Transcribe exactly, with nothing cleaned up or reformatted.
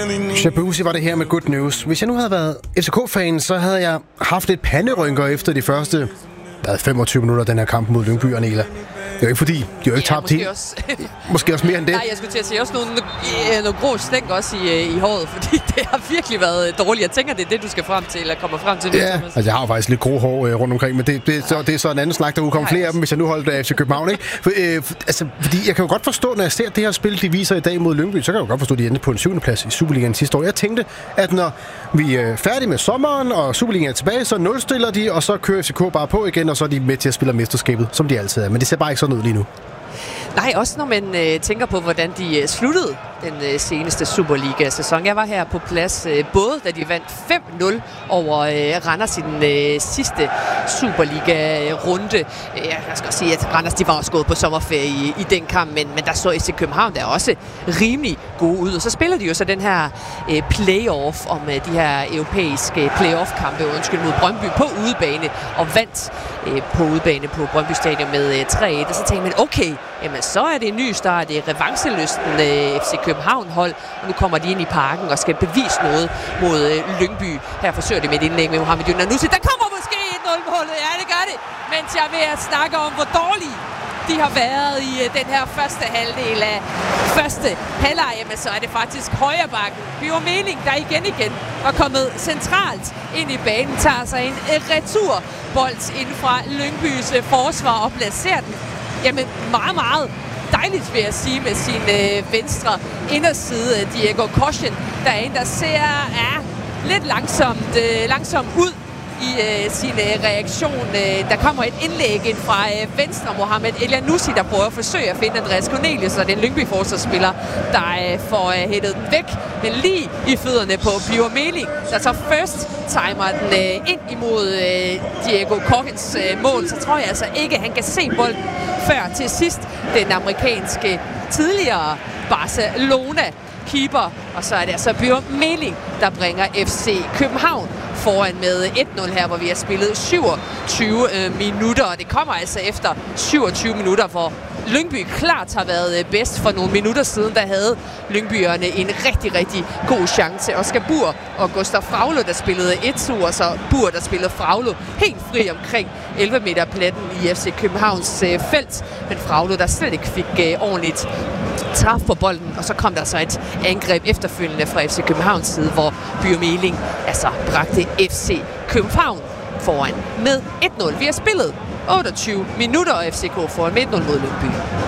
Shabuzi var det her med Good News. Hvis jeg nu havde været F C K-fan, så havde jeg haft et panderynker efter de første femogtyve minutter af den her kamp mod Lyngby og Nela. Det er jo ikke fordi, de har jo ikke ja, tabt helt. Også. Måske også mere end det. Nej, jeg skulle til at sige også nogle, øh, nogle grå stænk også i, i håret, fordi det har virkelig været dårligt. Jeg tænker, det er det, du skal frem til, eller kommer frem til nu, ja, Thomas. altså jeg har jo faktisk lidt grå hår øh, rundt omkring, men det, det, så, det er så en anden snak, der kunne komme flere af dem, hvis jeg nu holdt af F C København, ikke? For, øh, for, altså, fordi jeg kan jo godt forstå, når jeg ser det her spil, de viser i dag mod Lyngby, så kan jeg jo godt forstå, at de endte på en syvende plads i Superligaen sidste år. Jeg tænkte, at når vi er færdige med sommeren, og Superligaen er tilbage, så nulstiller de, og så kører F C K bare på igen, og så er de med til at spille mesterskabet, som de altid er. Men det ser bare ikke sådan ud lige nu. Nej, også når man øh, tænker på, hvordan de øh, sluttede den øh, seneste Superliga-sæson. Jeg var her på plads, øh, både da de vandt fem nul over øh, Randers i den øh, sidste Superliga-runde. Jeg skal også sige, at Randers de var også gået på sommerferie i, i den kamp, men, men der så F C København der også rimelig gode ud. Og så spiller de jo så den her øh, playoff om øh, de her europæiske playoff-kampe, undskyld, mod Brøndby på udebane, og vandt øh, på udebane på Brøndby Stadion med øh, tre et. Og så tænkte man, okay, jamen så er det en ny start, det er revanchelysten øh, F C København-hold, og nu kommer de ind i parken og skal bevise noget mod øh, Lyngby. Her forsøger de med et indlæg med Mohamed Younousi. Der kommer måske et nul-målet, ja det gør det, mens jeg vil at snakke om, hvor dårlige de har været i øh, den her første halvdel af første halvleg. Jamen så er det faktisk højre bakken, Birger Meling, der igen igen er kommet centralt ind i banen, tager sig en øh, returbold ind fra Lyngbys øh, forsvar og placerer den. Jamen meget, meget dejligt, vil jeg sige, med sin øh, venstre inderside, Diego Kochen, der er en, der ser ja, lidt langsomt, øh, langsomt ud i øh, sin øh, reaktion. Øh, der kommer et indlæg ind fra øh, venstre, Mohamed Elyounoussi, der prøver at forsøge at finde Andreas Cornelius, og den Lyngby-forsvarsspiller, der øh, får øh, hættet den væk, men lige i fødderne på Birger Meling, der så først timer den øh, ind imod øh, Diego Kochens øh, mål. Så tror jeg altså ikke, at han kan se bolden før til sidst. Den amerikanske tidligere Barcelona-keeper, og så er det altså Birger Meling, der bringer F C København foran med et nul her, hvor vi har spillet syvogtyve øh, minutter, og det kommer altså efter syvogtyve minutter, hvor Lyngby klart har været bedst. For nogle minutter siden, der havde Lyngbyerne en rigtig, rigtig god chance. Oscar Bur og Gustav Fraulo, der spillede et og så Bur, der spillede Fraulo helt fri omkring elleve meter pletten i F C Københavns øh, felt. Men Fraulo, der slet ikke fik øh, ordentligt traf på bolden, og så kom der så et angreb efterfølgende fra F C Københavns side, hvor Birger Meling altså bragte F C København foran med et nul. Vi har spillet otteogtyve minutter, og F C K foran med et nul mod Lyngby.